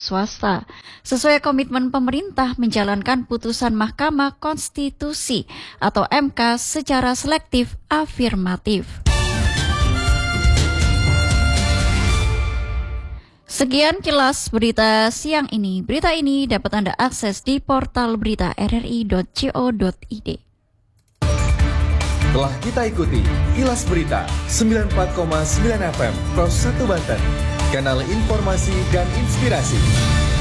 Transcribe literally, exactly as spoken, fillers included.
swasta. Sesuai komitmen pemerintah menjalankan putusan Mahkamah Konstitusi atau M K secara selektif afirmatif. Sekian kilas berita siang ini. Berita ini dapat Anda akses di portal berita r r i dot co dot i d. Telah kita ikuti Kilas Berita sembilan puluh empat koma sembilan F M Pros satu Banten, kanal informasi dan inspirasi.